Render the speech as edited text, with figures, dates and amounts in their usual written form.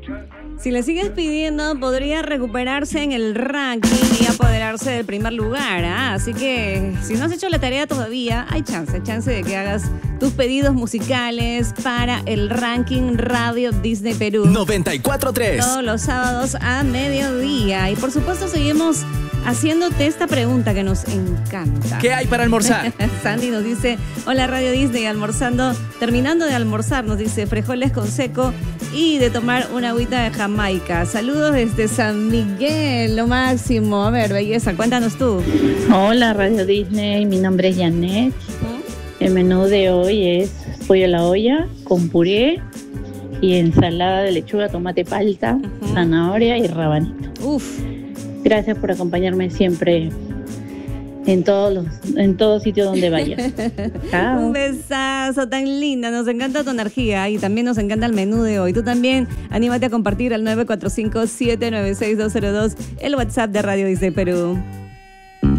Si le sigues pidiendo, podría recuperarse en el ranking y apoderarse del primer lugar. Así que si no has hecho la tarea todavía, hay chance de que hagas tus pedidos musicales para el ranking Radio Disney Perú. 94.3. Todos los sábados a mediodía. Y por supuesto seguimos haciéndote esta pregunta que nos encanta. ¿Qué hay para almorzar? Sandy nos dice, hola Radio Disney, terminando de almorzar, nos dice frijoles con seco y de tomar una agüita de Jamaica. Saludos desde San Miguel, lo máximo. A ver, belleza, cuéntanos tú. Hola Radio Disney, mi nombre es Janet. El menú de hoy es pollo a la olla con puré y ensalada de lechuga, tomate, palta, zanahoria y rabanito. Uf. Gracias por acompañarme siempre en todo sitio donde vayas. Chao. Un besazo tan linda, nos encanta tu energía y también nos encanta el menú de hoy. Tú también anímate a compartir al 945-796-202, el WhatsApp de Radio Disney Perú.